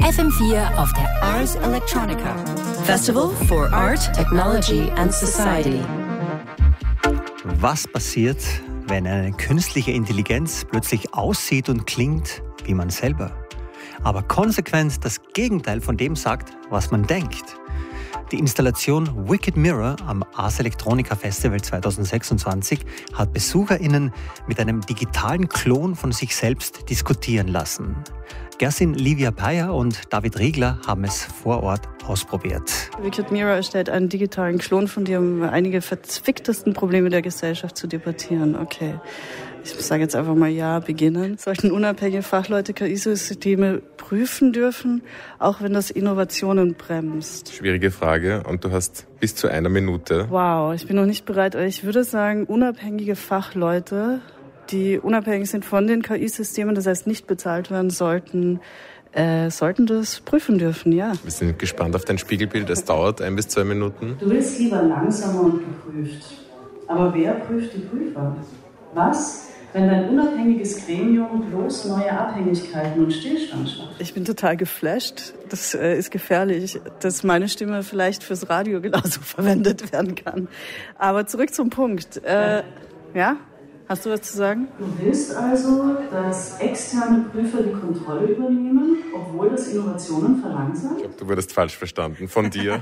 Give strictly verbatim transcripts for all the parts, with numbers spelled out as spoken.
F M vier auf der Ars Electronica. Festival for Art, Technology and Society. Was passiert, wenn eine künstliche Intelligenz plötzlich aussieht und klingt wie man selber, aber konsequent das Gegenteil von dem sagt, was man denkt? Die Installation Wicked Mirror am Ars Electronica Festival zweitausendsechsundzwanzig hat BesucherInnen mit einem digitalen Klon von sich selbst diskutieren lassen. Gersin Livia Peyer und David Riegler haben es vor Ort ausprobiert. Wicked Mirror erstellt einen digitalen Klon von dir, um einige verzwicktesten Probleme der Gesellschaft zu debattieren. Okay, ich sage jetzt einfach mal ja, beginnen. Sollten unabhängige Fachleute K I-Systeme prüfen dürfen, auch wenn das Innovationen bremst? Schwierige Frage und du hast bis zu einer Minute. Wow, ich bin noch nicht bereit. Ich würde sagen, unabhängige Fachleute, die unabhängig sind von den K I-Systemen, das heißt nicht bezahlt werden sollten, äh, sollten das prüfen dürfen, ja. Wir sind gespannt auf dein Spiegelbild. Es dauert ein bis zwei Minuten. Du willst lieber langsamer und geprüft. Aber wer prüft die Prüfer? Was, wenn dein unabhängiges Gremium bloß neue Abhängigkeiten und Stillstand schafft? Ich bin total geflasht. Das äh, ist gefährlich, dass meine Stimme vielleicht fürs Radio genauso verwendet werden kann. Aber zurück zum Punkt. Äh, ja? Hast du was zu sagen? Du willst also, dass externe Prüfer die Kontrolle übernehmen, obwohl das Innovationen verlangsamt? Ich glaube, du wurdest falsch verstanden von dir.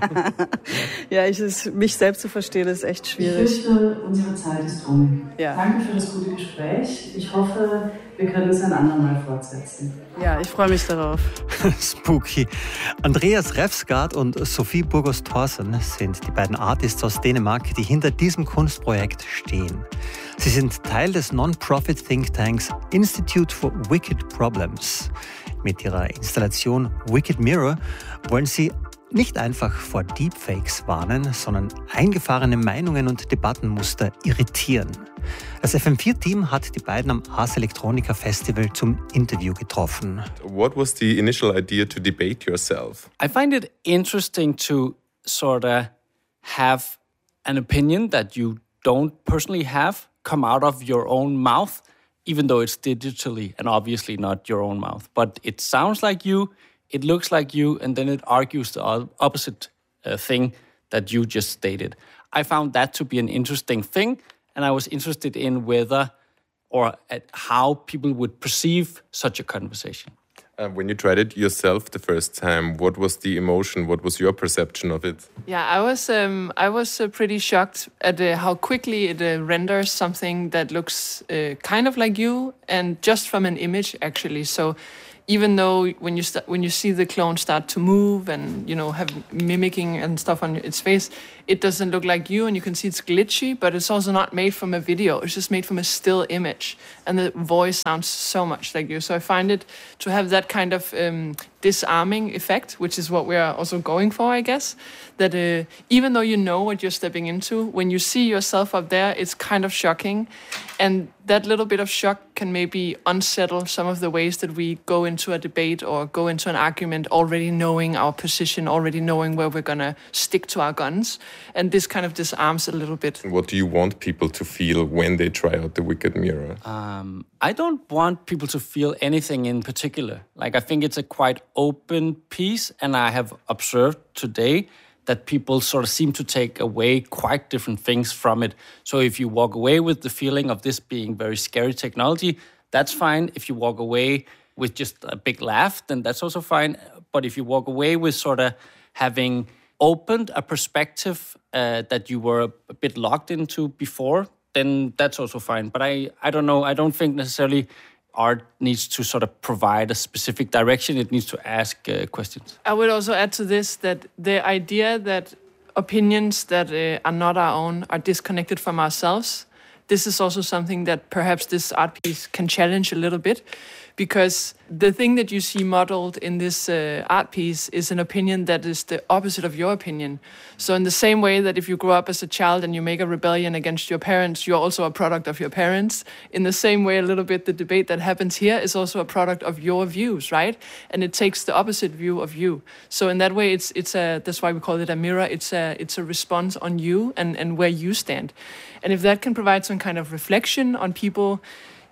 Ja, ich, es, mich selbst zu verstehen, ist echt schwierig. Ich fürchte, unsere Zeit ist um. Ja. Danke für das gute Gespräch. Ich hoffe, wir können es ein andermal fortsetzen. Ja, ich freue mich darauf. Spooky. Andreas Refsgaard und Sophie Burgos Thorsen sind die beiden Artists aus Dänemark, die hinter diesem Kunstprojekt stehen. Sie sind Teil des Non-Profit Think Tanks Institute for Wicked Problems. Mit ihrer Installation Wicked Mirror wollen sie nicht einfach vor Deepfakes warnen, sondern eingefahrene Meinungen und Debattenmuster irritieren. Das F M vier Team hat die beiden am Ars Electronica Festival zum Interview getroffen. What was the initial idea to debate yourself? I find it interesting to sort of have an opinion that you don't personally have come out of your own mouth, even though it's digitally and obviously not your own mouth. But it sounds like you, it looks like you, and then it argues the opposite uh, thing that you just stated. I found that to be an interesting thing, and I was interested in whether or at how people would perceive such a conversation. Uh, when you tried it yourself the first time, what was the emotion? What was your perception of it? Yeah, I was um, I was uh, pretty shocked at uh, how quickly it uh, renders something that looks uh, kind of like you, and just from an image actually. So even though when you st- when you see the clone start to move and you know have mimicking and stuff on its face, it doesn't look like you, and you can see it's glitchy. But it's also not made from a video; it's just made from a still image, and the voice sounds so much like you. So I find it to have that kind of um, disarming effect, which is what we are also going for, I guess. That uh, even though you know what you're stepping into, when you see yourself up there, it's kind of shocking, and that little bit of shock can maybe unsettle some of the ways that we go into a debate or go into an argument already knowing our position, already knowing where we're going to stick to our guns. And this kind of disarms a little bit. What do you want people to feel when they try out the Wicked Mirror? Um, I don't want people to feel anything in particular. Like, I think it's a quite open piece, and I have observed today that people sort of seem to take away quite different things from it. So if you walk away with the feeling of this being very scary technology, that's fine. If you walk away with just a big laugh, then that's also fine. But if you walk away with sort of having opened a perspective uh, that you were a bit locked into before, then that's also fine. But I, I don't know, I don't think necessarily art needs to sort of provide a specific direction. It needs to ask uh, questions. I would also add to this that the idea that opinions that uh, are not our own are disconnected from ourselves, this is also something that perhaps this art piece can challenge a little bit, because the thing that you see modeled in this uh, art piece is an opinion that is the opposite of your opinion. So in the same way that if you grow up as a child and you make a rebellion against your parents, you're also a product of your parents. In the same way, a little bit, the debate that happens here is also a product of your views, right? And it takes the opposite view of you. So in that way, it's it's a, that's why we call it a mirror. It's a it's a response on you and, and where you stand. And if that can provide some kind of reflection on people,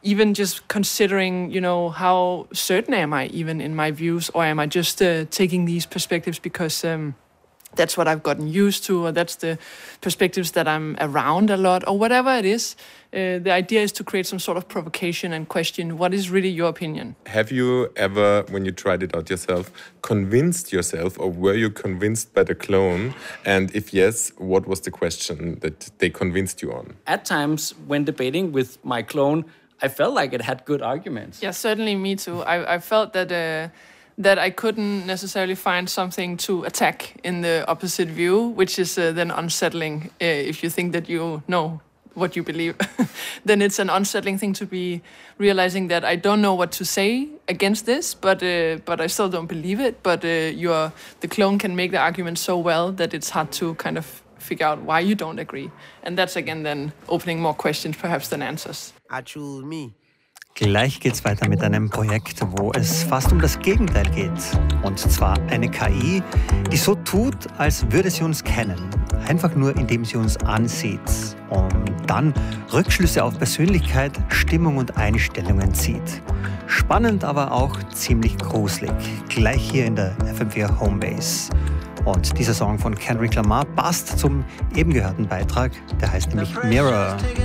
even just considering, you know, how certain am I even in my views, or am I just uh, taking these perspectives because um, that's what I've gotten used to, or that's the perspectives that I'm around a lot, or whatever it is. Uh, the idea is to create some sort of provocation and question, what is really your opinion? Have you ever, when you tried it out yourself, convinced yourself, or were you convinced by the clone? And if yes, what was the question that they convinced you on? At times, when debating with my clone, I felt like it had good arguments. Yeah, certainly me too. I, I felt that... Uh, that I couldn't necessarily find something to attack in the opposite view, which is uh, then unsettling. Uh, if you think that you know what you believe, then it's an unsettling thing to be realizing that I don't know what to say against this, but uh, but I still don't believe it. But uh, your the clone can make the argument so well that it's hard to kind of figure out why you don't agree. And that's again then opening more questions perhaps than answers. I choose me. Gleich geht's weiter mit einem Projekt, wo es fast um das Gegenteil geht. Und zwar eine K I, die so tut, als würde sie uns kennen. Einfach nur, indem sie uns ansieht. Und dann Rückschlüsse auf Persönlichkeit, Stimmung und Einstellungen zieht. Spannend, aber auch ziemlich gruselig. Gleich hier in der F M vier Homebase. Und dieser Song von Kendrick Lamar passt zum eben gehörten Beitrag. Der heißt nämlich Mirror.